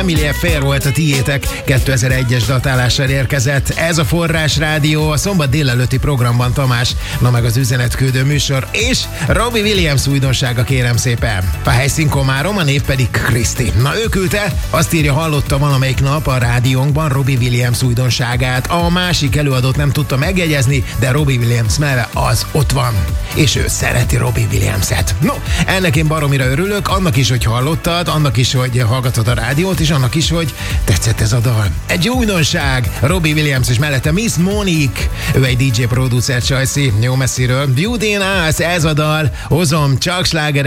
Family Affair volt a tiétek, 2001-es datálással érkezett. Ez a Forrás Rádió, a szombat délelőtti programban Tamás, na meg az üzenetküldő műsor, és Robbie Williams újdonsága, kérem szépen. A helyszín Komárom, a név pedig Kriszti. Na ő küldte, azt írja, hallotta valamelyik nap a rádiónkban Robbie Williams újdonságát. A másik előadót nem tudta megjegyezni, de Robbie Williams neve az ott van. És ő szereti Robbie Williamset. No, ennek én baromira örülök, annak is, hogy hallottad, annak is, hogy hallgatod a rádiót, és annak is, hogy tetszett ez a dal. Egy újdonság, Robbie Williams, és mellette Miss Monique, ő egy DJ producer csajszi, jó messziről. Beauty in Us, ez a dal, hozom, csak sláger.